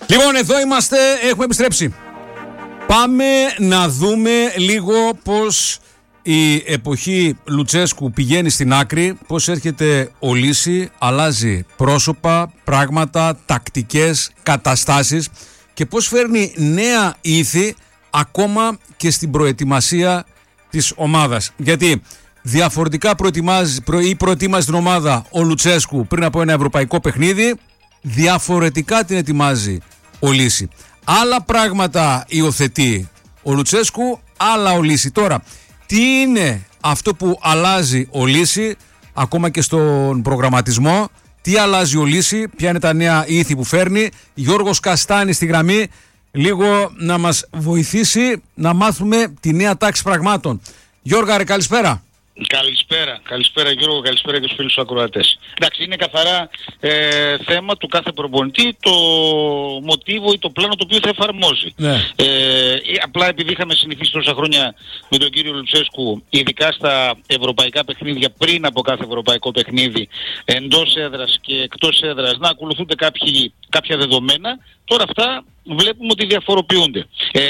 Λοιπόν, εδώ είμαστε, έχουμε επιστρέψει. Πάμε να δούμε λίγο πώς η εποχή Λουτσέσκου πηγαίνει στην άκρη, πώς έρχεται ο Λύση, αλλάζει πρόσωπα, πράγματα, τακτικές, καταστάσεις και πώς φέρνει νέα ήθη ακόμα και στην προετοιμασία της ομάδας. Γιατί διαφορετικά προετοίμαζε την ομάδα ο Λουτσέσκου πριν από ένα ευρωπαϊκό παιχνίδι, διαφορετικά την ετοιμάζει ο Λύση. Άλλα πράγματα υιοθετεί ο Λουτσέσκου, άλλα ο Λύση. Τώρα, τι είναι αυτό που αλλάζει ο Λύση, ακόμα και στον προγραμματισμό, τι αλλάζει ο Λύση, ποια είναι τα νέα ήθη που φέρνει. Γιώργος Καστάνης στη γραμμή, λίγο να μας βοηθήσει να μάθουμε τη νέα τάξη πραγμάτων. Γιώργα, καλησπέρα. Καλησπέρα Γιώργο, καλησπέρα και στους φίλους τους ακροατές. Εντάξει, είναι καθαρά θέμα του κάθε προπονητή το μοτίβο ή το πλάνο το οποίο θα εφαρμόζει. Ναι. Απλά επειδή είχαμε συνηθίσει τόσα χρόνια με τον κύριο Λουτσέσκου, ειδικά στα ευρωπαϊκά παιχνίδια, πριν από κάθε ευρωπαϊκό παιχνίδι, εντός έδρας και εκτός έδρας, να ακολουθούνται κάποια δεδομένα, τώρα αυτά βλέπουμε ότι διαφοροποιούνται.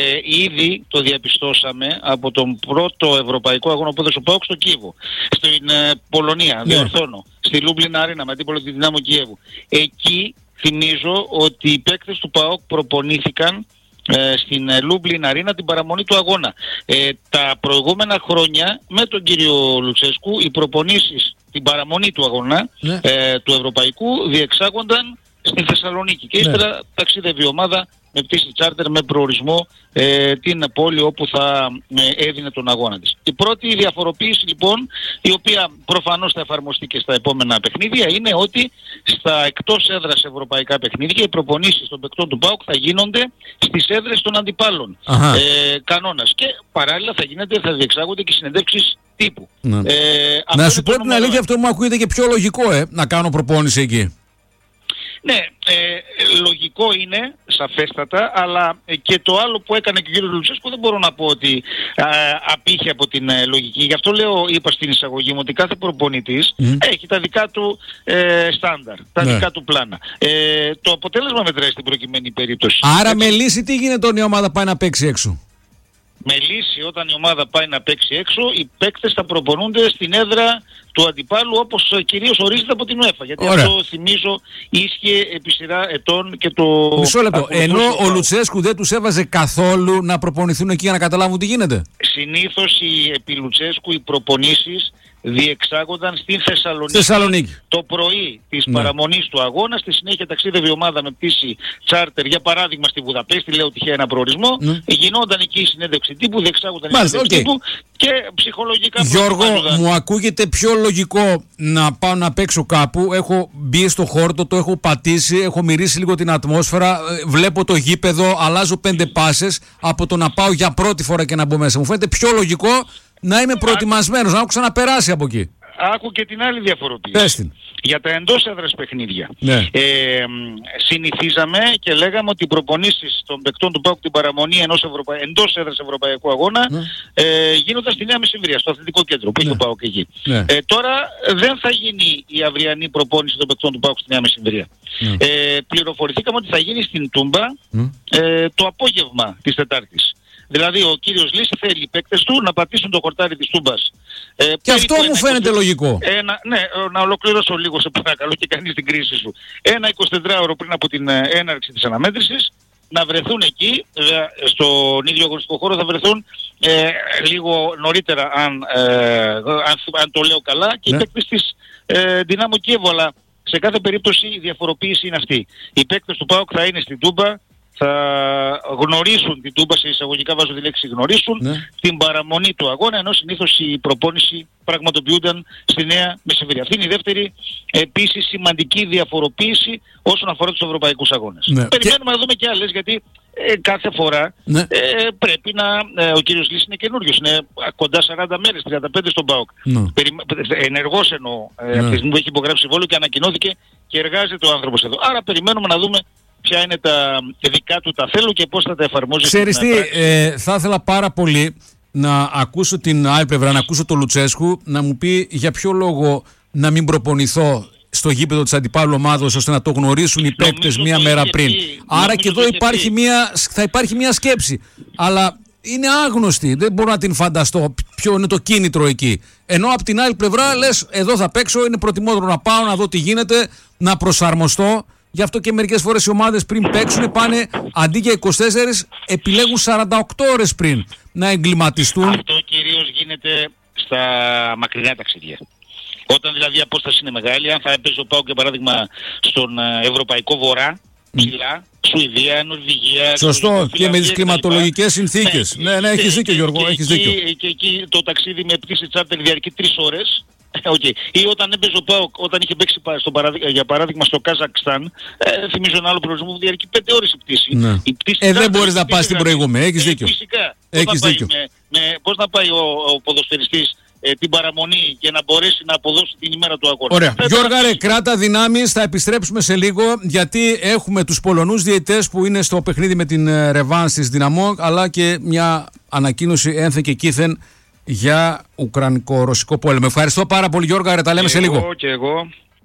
Ήδη το διαπιστώσαμε από τον πρώτο ευρωπαϊκό αγώνα που έδωσε ο ΠΑΟΚ στο Κίεβο, στην Πολωνία, διορθώνω, στη Λούμπλιν Αρίνα με αντίπολο τη Δυνάμο Κιέβου. Εκεί θυμίζω ότι οι παίκτες του ΠΑΟΚ προπονήθηκαν στην Λούμπλιν Αρίνα την παραμονή του αγώνα. Τα προηγούμενα χρόνια με τον κύριο Λουτσέσκου οι προπονήσεις την παραμονή του αγώνα του ευρωπαϊκού διεξάγονταν στη Θεσσαλονίκη και ύστερα ταξίδευε η ομάδα με πτήση τσάρτερ με προορισμό την πόλη όπου θα έδινε τον αγώνα της. Η πρώτη διαφοροποίηση λοιπόν, η οποία προφανώς θα εφαρμοστεί και στα επόμενα παιχνίδια, είναι ότι στα εκτός έδρας ευρωπαϊκά παιχνίδια οι προπονήσεις των παικτών του ΠΑΟΚ θα γίνονται στις έδρες των αντιπάλων. Κανόνας. Και παράλληλα θα διεξάγονται και συνεντεύξεις τύπου. Να σου πω την αλήθεια, αυτό μου ακούγεται και πιο λογικό να κάνω προπόνηση εκεί. Ναι, λογικό είναι, σαφέστατα, αλλά και το άλλο που έκανε και ο κ. Λουτσέσκου δεν μπορώ να πω ότι απήχε από την λογική. Γι' αυτό είπα στην εισαγωγή μου ότι κάθε προπονητής έχει τα δικά του στάνταρ, τα δικά του πλάνα. Το αποτέλεσμα μετράει στην προκειμένη περίπτωση. Άρα με Λύση τι γίνεται όταν η ομάδα πάει να παίξει έξω? Με Λύση όταν η ομάδα πάει να παίξει έξω, οι παίκτες θα προπονούνται στην έδρα του αντιπάλου όπως κυρίως ορίζεται από την UEFA. Γιατί αυτό θυμίζω ίσχυε επί σειρά ετών και το... Μισό λεπτό. Ενώ ο Λουτσέσκου δεν τους έβαζε καθόλου να προπονηθούν εκεί για να καταλάβουν τι γίνεται. Συνήθως επί Λουτσέσκου οι προπονήσεις διεξάγονταν στην Θεσσαλονίκη. Το πρωί της παραμονής του αγώνα, στη συνέχεια ταξίδευε η ομάδα με πτήση τσάρτερ, για παράδειγμα στη Βουδαπέστη, λέω τυχαία ένα προορισμό, γινόταν εκεί η συνέντευξη τύπου, διεξάγονταν η συνέντευξη τύπου και ψυχολογικά... Γιώργο, μου ακούγεται πιο λογικό να πάω να παίξω κάπου, έχω μπει στο χόρτο, το έχω πατήσει, έχω μυρίσει λίγο την ατμόσφαιρα, βλέπω το γήπεδο, αλλάζω 5 πάσες, από το να πάω για πρώτη φορά και να μπω μέσα. Μου φαίνεται πιο λογικό να είμαι προετοιμασμένος, να έχω ξαναπεράσει από εκεί. Άκου και την άλλη διαφοροποίηση. Για τα εντός έδρας παιχνίδια. Συνηθίζαμε και λέγαμε ότι οι προπονήσεις των παικτών του ΠΑΟΚ την παραμονή ενός εντός έδρας ευρωπαϊκού αγώνα γίνονταν στη Νέα Μεσημβρία, στο αθλητικό κέντρο που έχει ο ΠΑΟΚ εκεί. Τώρα δεν θα γίνει η αυριανή προπόνηση των παικτών του ΠΑΟΚ στη Νέα Μεσημβρία. Πληροφορηθήκαμε ότι θα γίνει στην Τούμπα το απόγευμα της Τετάρτης. Δηλαδή ο κύριος Λύση θέλει οι παίκτες του να πατήσουν το χορτάρι της Τούμπας. Και αυτό μου φαίνεται λογικό. Να ολοκληρώσω λίγο σε παρακαλώ και κανείς την κρίση σου. Ένα 24ωρο πριν από την έναρξη της αναμέτρησης να βρεθούν εκεί, στον ίδιο αγωνιστικό χώρο θα βρεθούν λίγο νωρίτερα αν το λέω καλά και οι παίκτες της Δυνάμο Κιέβου, αλλά σε κάθε περίπτωση η διαφοροποίηση είναι αυτή. Οι παίκτες του ΠΑΟΚ θα είναι στην Τούμπα, θα γνωρίσουν την Τούμπα, σε εισαγωγικά βάζω τη λέξη γνωρίσουν, την παραμονή του αγώνα, ενώ συνήθως η προπόνηση πραγματοποιούνταν στη Νέα Μεσημβρία. Αυτή είναι η δεύτερη επίσης σημαντική διαφοροποίηση όσον αφορά τους ευρωπαϊκούς αγώνες. Περιμένουμε να δούμε και άλλες, γιατί κάθε φορά πρέπει να... ο κύριος Λύσης είναι καινούριος, είναι κοντά 40 μέρες, 35 στον ΠΑΟΚ. Ενεργός εννοώ, από τη στιγμή που έχει υπογράψει συμβόλαιο και ανακοινώθηκε και εργάζεται ο άνθρωπος εδώ. Άρα περιμένουμε να δούμε ποια είναι τα δικά του τα θέλω και πώς θα τα εφαρμόζει. Ξέρεις τι, θα ήθελα πάρα πολύ να ακούσω την άλλη πλευρά, να ακούσω τον Λουτσέσκου να μου πει για ποιο λόγο να μην προπονηθώ στο γήπεδο της αντιπάλου ομάδος ώστε να το γνωρίσουν οι παίκτες μία μέρα πριν. Άρα και εδώ θα υπάρχει μία σκέψη. Αλλά είναι άγνωστη, δεν μπορώ να την φανταστώ ποιο είναι το κίνητρο εκεί. Ενώ από την άλλη πλευρά λες, εδώ θα παίξω, είναι προτιμότερο να πάω να δω τι γίνεται, να προσαρμοστώ. Γι' αυτό και μερικές φορές οι ομάδες πριν παίξουν πάνε αντί για 24 επιλέγουν 48 ώρες πριν να εγκληματιστούν. Αυτό κυρίως γίνεται στα μακρινά ταξίδια. Όταν δηλαδή η απόσταση είναι μεγάλη, αν θα έπαιζε ο ΠΑΟΚ για παράδειγμα στον Ευρωπαϊκό Βορρά, ψηλά, Σουηδία, Νορβηγία... Σωστό, και με τις κλιματολογικές συνθήκες. Ναι, έχεις δίκιο Γιώργο, έχεις δίκιο. Και εκεί το ταξίδι με πτήση τσάρτερ διαρκεί 3 ώρες. Okay. Ή όταν έπαιζε ο ΠΑΟΚ, όταν είχε παίξει για παράδειγμα στο Καζακστάν, θυμίζω ένα άλλο προορισμό που διαρκεί 5 ώρες η πτήση. Ναι. Δεν μπορείς να πας στην προηγούμενη, έχεις δίκιο. Φυσικά. Έχεις Πώς να πάει ο ποδοσφαιριστής την παραμονή και να μπορέσει να αποδώσει την ημέρα του αγώνα. Ωραία. Γιώργα, κράτα δυνάμεις, θα επιστρέψουμε σε λίγο γιατί έχουμε τους Πολωνούς διαιτητές που είναι στο παιχνίδι με την Ρεβάνς της Δυναμό, αλλά και μια ανακοίνωση ένθεν και κήθεν για Ουκρανικό-Ρωσικό πόλεμο. Ευχαριστώ πάρα πολύ Γιώργα, τα λέμε σε λίγο. Και εγώ.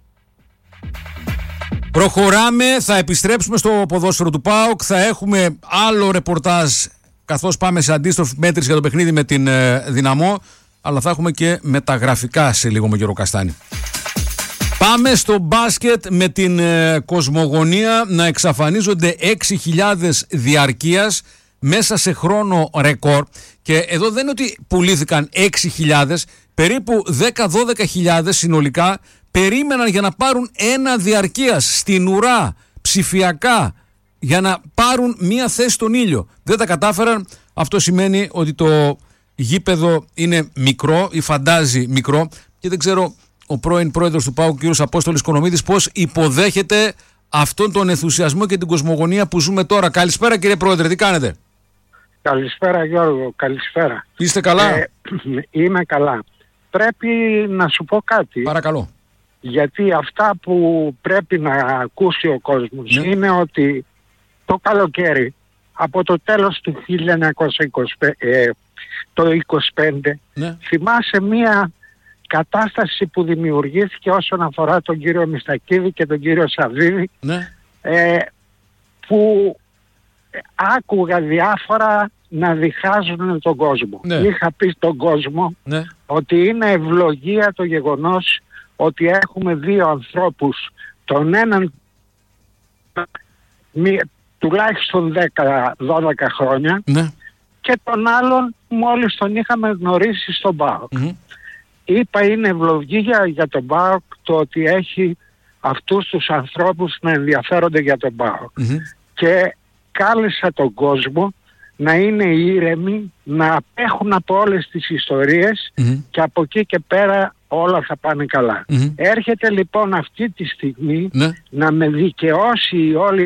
Προχωράμε, θα επιστρέψουμε στο ποδόσφαιρο του ΠΑΟΚ, θα έχουμε άλλο ρεπορτάζ καθώς πάμε σε αντίστροφη μέτρηση για το παιχνίδι με την Δυναμό, αλλά θα έχουμε και μεταγραφικά σε λίγο με Γιώργο Καστάνη. Πάμε στο μπάσκετ με την κοσμογονία να εξαφανίζονται 6.000 διαρκείας μέσα σε χρόνο ρεκόρ. Και εδώ δεν είναι ότι πουλήθηκαν 6.000, περίπου 10-12.000 συνολικά περίμεναν για να πάρουν ένα διαρκείας στην ουρά, ψηφιακά, για να πάρουν μία θέση στον ήλιο. Δεν τα κατάφεραν. Αυτό σημαίνει ότι το γήπεδο είναι μικρό ή φαντάζει μικρό και δεν ξέρω ο πρώην πρόεδρος του ΠΑΟΚ, κ. Απόστολης Κονομίδης, πώς υποδέχεται αυτόν τον ενθουσιασμό και την κοσμογονία που ζούμε τώρα. Καλησπέρα κύριε πρόεδρε, τι κάνετε? Καλησπέρα Γιώργο, καλησπέρα. Είστε καλά? Είμαι καλά. Πρέπει να σου πω κάτι. Παρακαλώ. Γιατί αυτά που πρέπει να ακούσει ο κόσμος είναι ότι το καλοκαίρι, από το τέλος του 1925, θυμάσαι μία κατάσταση που δημιουργήθηκε όσον αφορά τον κύριο Μιστακίδη και τον κύριο Σαββίδη, που άκουγα διάφορα να διχάζουν τον κόσμο. Είχα πει στον κόσμο ότι είναι ευλογία το γεγονός ότι έχουμε δύο ανθρώπους, τον έναν τουλάχιστον 10-12 χρόνια και τον άλλον μόλις τον είχαμε γνωρίσει στον ΠΑΟΚ. Είπα είναι ευλογία για τον ΠΑΟΚ το ότι έχει αυτούς τους ανθρώπους να ενδιαφέρονται για τον ΠΑΟΚ. Και κάλεσα τον κόσμο να είναι ήρεμοι, να απέχουν από όλες τις ιστορίες και από εκεί και πέρα όλα θα πάνε καλά. Έρχεται λοιπόν αυτή τη στιγμή να με δικαιώσει η όλη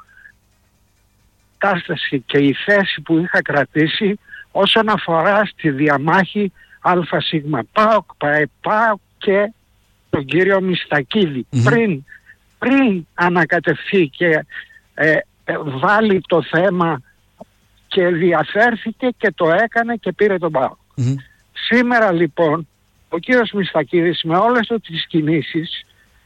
κατάσταση και η θέση που είχα κρατήσει όσον αφορά στη διαμάχη ΑΣ ΠΑΟΚ, ΠΑΟΚ και τον κύριο Μιστακίδη. Πριν ανακατευθεί και βάλει το θέμα και διαφέρθηκε και το έκανε και πήρε τον ΠΑΟΚ. Σήμερα λοιπόν ο κύριος Μιστακίδης με όλες τις κινήσεις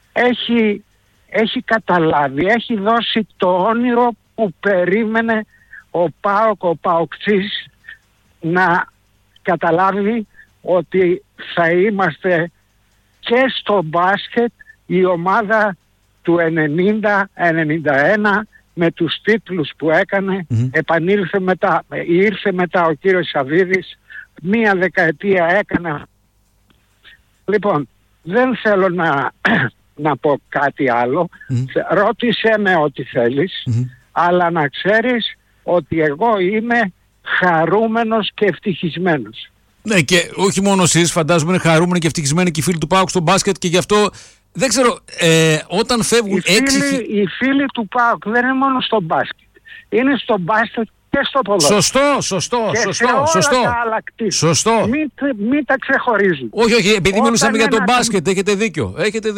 έχει καταλάβει, έχει δώσει το όνειρο που περίμενε ο ΠΑΟΚ, ο ΠΑΟΚτσής, να καταλάβει ότι θα είμαστε και στο μπάσκετ η ομάδα του 90-91 με τους τίτλους που έκανε. Ήρθε μετά ο κύριος Σαββίδης, μία δεκαετία έκανε. Λοιπόν, δεν θέλω να πω κάτι άλλο. Ρώτησέ με ό,τι θέλεις, αλλά να ξέρεις ότι εγώ είμαι χαρούμενος και ευτυχισμένος. Ναι, και όχι μόνο εσείς, φαντάζομαι είναι χαρούμενοι και ευτυχισμένοι και οι φίλοι του ΠΑΟΚ στο μπάσκετ και γι' αυτό δεν ξέρω, όταν φεύγουν οι φίλοι του ΠΑΟΚ δεν είναι μόνο στο μπάσκετ. Είναι στο μπάσκετ και στο ποδόσφαιρο. Σωστό. Μην τα ξεχωρίζουν. Όχι, επειδή μιλούσαμε για τον μπάσκετ, έχετε δίκιο.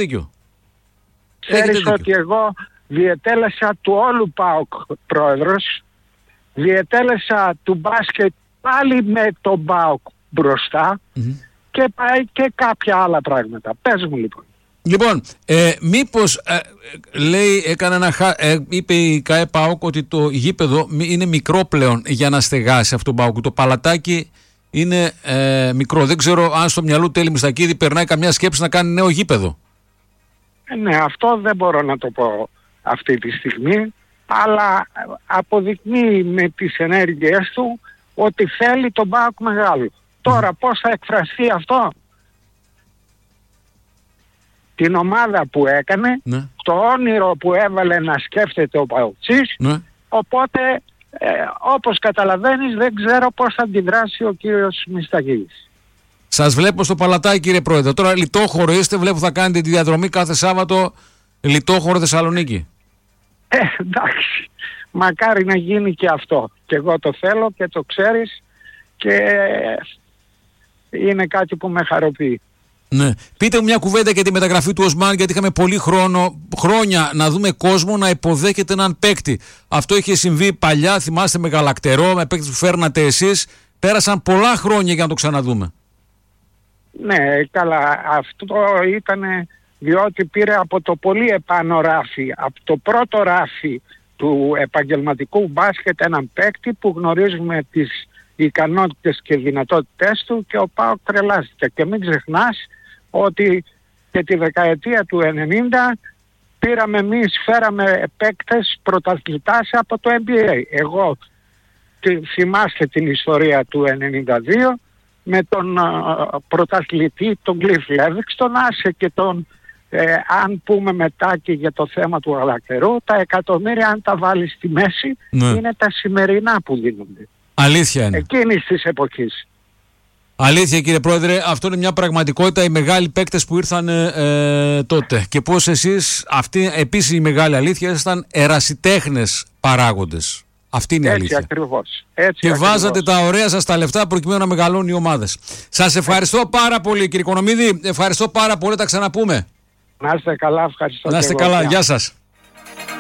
Ξέρεις ότι εγώ διετέλεσα του όλου ΠΑΟΚ πρόεδρος, διετέλεσα του μπάσκετ πάλι με τον ΠΑΟΚ μπροστά και πάει και κάποια άλλα πράγματα. Πες μου λοιπόν. Λοιπόν, μήπως λέει, είπε η ΚΑΕ ΠΑΟΚ ότι το γήπεδο είναι μικρό πλέον για να στεγάσει αυτό το ΠΑΟΚ. Το παλατάκι είναι μικρό. Δεν ξέρω αν στο μυαλό του Τέλη Μιστακίδη περνάει καμιά σκέψη να κάνει νέο γήπεδο. Ναι, αυτό δεν μπορώ να το πω αυτή τη στιγμή, αλλά αποδεικνύει με τις ενέργειές του ότι θέλει τον ΠΑΟΚ μεγάλο. Τώρα πώς θα εκφραστεί αυτό? Την ομάδα που έκανε, ναι, το όνειρο που έβαλε να σκέφτεται ο ΠΑΟΚτσής, ναι, οπότε όπως καταλαβαίνεις δεν ξέρω πώς θα αντιδράσει ο κύριος Μιστακίδης. Σας βλέπω στο παλατάκι, κύριε Πρόεδρε. Τώρα λιτόχωρο είστε, βλέπω θα κάνετε τη διαδρομή κάθε Σάββατο λιτόχωρο Θεσσαλονίκη. Εντάξει, μακάρι να γίνει και αυτό. Και εγώ το θέλω και το ξέρεις και είναι κάτι που με χαροποιεί. Ναι. Πείτε μου μια κουβέντα για τη μεταγραφή του Οσμάν, γιατί είχαμε πολύ χρόνια να δούμε κόσμο να υποδέχεται έναν παίκτη. Αυτό είχε συμβεί παλιά, θυμάστε, με Γαλακτερό, με παίκτη που φέρνατε εσείς. Πέρασαν πολλά χρόνια για να το ξαναδούμε. Ναι, καλά. Αυτό ήταν διότι πήρε από το πολύ επάνω ράφι, από το πρώτο ράφι του επαγγελματικού μπάσκετ, έναν παίκτη που γνωρίζουμε τις ικανότητες και δυνατότητες του και ο ΠΑΟΚ τρελάστηκε. Και μην ξεχνάς ότι και τη δεκαετία του 90 φέραμε παίκτες πρωταθλητάς από το NBA. Εγώ θυμάστε την ιστορία του 92 με τον πρωταθλητή, τον Cliff Levingston, άσε και τον, αν πούμε μετά και για το θέμα του Γαλακτερού, τα εκατομμύρια αν τα βάλεις στη μέση, ναι, είναι τα σημερινά που δίνονται. Αλήθεια είναι. Εκείνης της εποχής. Αλήθεια, κύριε Πρόεδρε, αυτό είναι μια πραγματικότητα, οι μεγάλοι παίκτες που ήρθαν τότε. Και πώς εσείς, αυτή επίσης η μεγάλη αλήθεια, ήσασταν ερασιτέχνες παράγοντες. Αυτή είναι η αλήθεια. Ακριβώς. Και βάζατε τα ωραία σας τα λεφτά προκειμένου να μεγαλώνουν οι ομάδες. Σας ευχαριστώ πάρα πολύ, κύριε Οικονομίδη. Ευχαριστώ πάρα πολύ, τα ξαναπούμε. Να είστε καλά, ευχαριστώ. Να είστε καλά, γεια σας.